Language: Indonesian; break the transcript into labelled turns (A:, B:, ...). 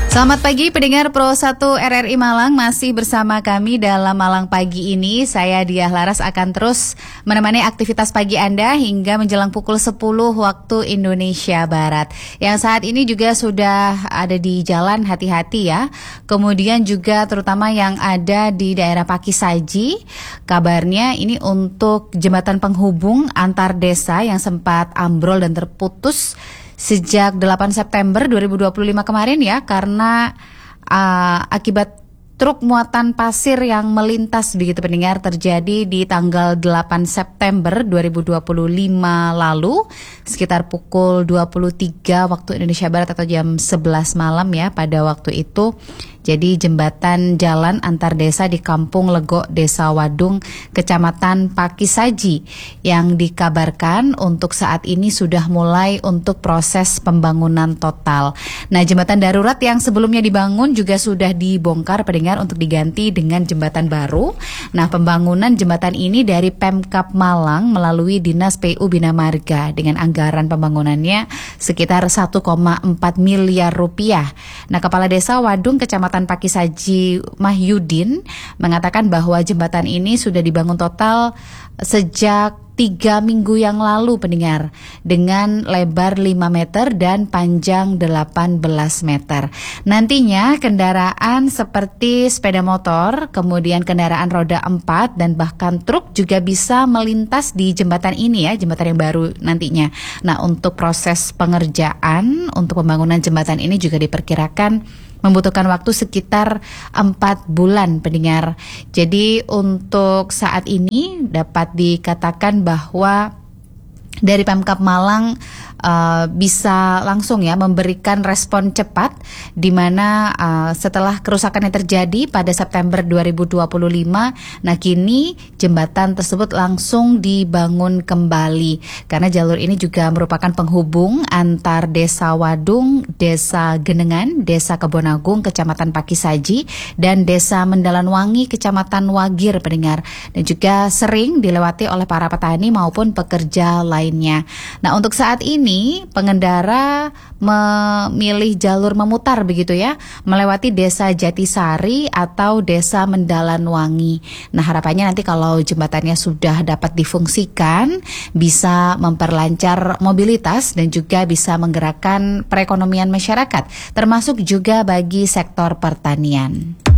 A: Selamat pagi pendengar Pro 1 RRI Malang, masih bersama kami dalam Malang Pagi ini. Saya Diah Laras akan terus menemani aktivitas pagi Anda hingga menjelang pukul 10 waktu Indonesia Barat. Yang saat ini juga sudah ada di jalan, hati-hati ya. Kemudian juga terutama yang ada di daerah Pakisaji, kabarnya ini untuk jembatan penghubung antar desa yang sempat ambrol dan terputus sejak 8 September 2025 kemarin ya, karena akibat truk muatan pasir yang melintas begitu pendengar, terjadi di tanggal 8 September 2025 lalu sekitar pukul 23 waktu Indonesia Barat atau jam 11 malam ya pada waktu itu. Jadi jembatan jalan antar desa di Kampung Lego, Desa Wadung, Kecamatan Pakisaji yang dikabarkan untuk saat ini sudah mulai untuk proses pembangunan total. Nah, jembatan darurat yang sebelumnya dibangun juga sudah dibongkar pendengar untuk diganti dengan jembatan baru. Nah, pembangunan jembatan ini dari Pemkab Malang melalui Dinas PU Bina Marga dengan anggaran pembangunannya sekitar 1,4 miliar rupiah. Nah, Kepala Desa Wadung, Kecamatan Pakisaji Mahyudin mengatakan bahwa jembatan ini sudah dibangun total sejak 3 minggu yang lalu pendengar, dengan lebar 5 meter dan panjang 18 meter. Nantinya kendaraan seperti sepeda motor, kemudian kendaraan roda 4 dan bahkan truk juga bisa melintas di jembatan ini ya, jembatan yang baru nantinya. Nah, untuk proses pengerjaan untuk pembangunan jembatan ini juga diperkirakan membutuhkan waktu sekitar 4 bulan pendengar. Jadi untuk saat ini dapat dikatakan bahwa dari Pemkab Malang bisa langsung ya memberikan respon cepat, di mana setelah kerusakan yang terjadi pada September 2025, nah kini jembatan tersebut langsung dibangun kembali karena jalur ini juga merupakan penghubung antar Desa Wadung, Desa Genengan, Desa Kebonagung, Kecamatan Pakisaji, dan Desa Mendalanwangi, Kecamatan Wagir pendengar, dan juga sering dilewati oleh para petani maupun pekerja lainnya. Nah, untuk saat ini pengendara memilih jalur memutar begitu ya, melewati Desa Jatisari atau Desa Mendalanwangi. Nah, harapannya nanti kalau jembatannya sudah dapat difungsikan bisa memperlancar mobilitas dan juga bisa menggerakkan perekonomian masyarakat, termasuk juga bagi sektor pertanian.